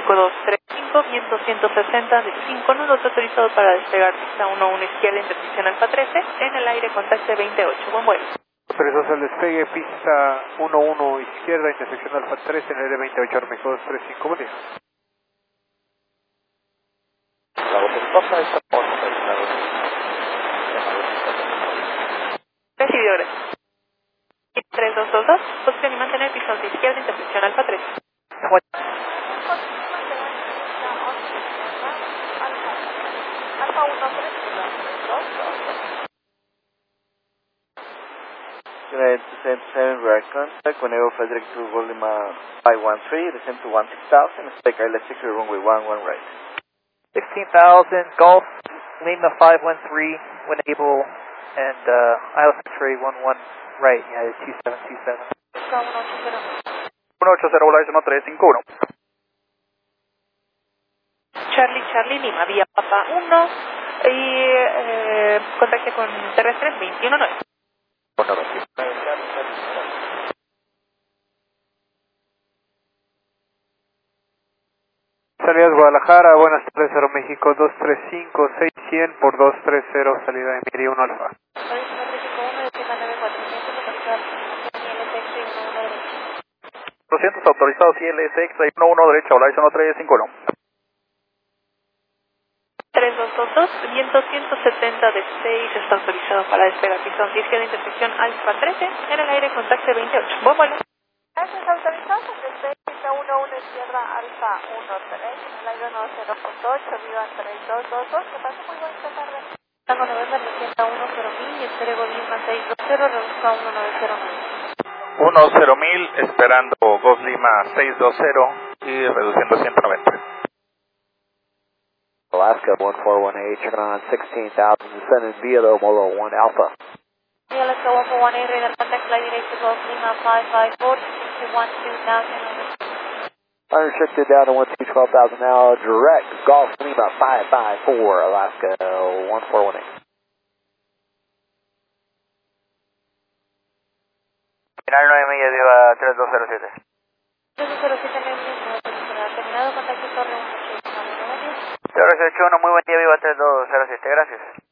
México 235, viento 160 de 5 nudos, autorizado para despegar pista 11 izquierda, intersección Alfa 13, en el aire contacte 28, buen vuelo. Autorizados al despegue, pista 11 izquierda, intersección Alfa 13, en el aire 28, México 235, buen día. Recibido, gracias. 3222, posición y mantener pista 11 izquierda, intersección Alfa 13. United 7 direct contact, Conego Frederick to Lima 513, descend to 16,000, expect electric to runway 11 right. 16,000, Golf, Lima 513, when able, and ILS X-ray 11 right, United 2727. 180, Horizon 351. Charlie Lima, vía Papa 1 y contacte con terrestres 219. Salidas Guadalajara, buenas tardes, Aeroméxico 235, 6100 por 230, salida de Miri 1 Alfa. 200 autorizados ILSX, 11 derecha, Horizon 351. 3222, viento 170 de 6, está autorizado para despegar pista 11 izquierda, intersección Alfa 13, en el aire contacte 28, buen vuelo. Gracias, autorizados, desde pista 11 izquierda, Alfa 13, en el aire 90.8, viva 3222, que pase muy bonita tarde. Tango November, descienda 10.000 y espere Lima 620, reduzca 19090. 10,000, esperando Golf Lima 620 y reduciendo 190. Alaska 1418, turn on 16,000, descending via Molo 1 Alpha. Alaska 1418, radar contact, flight direct to Golf Lima 554, 12,000. Unrestricted down to 12,000 now, direct Golf Lima 554, Alaska 1418. Final 9 millas, viva 3207. 3207, terminado, contacto torre 181. Torre 181, muy buen día, viva 3207, gracias.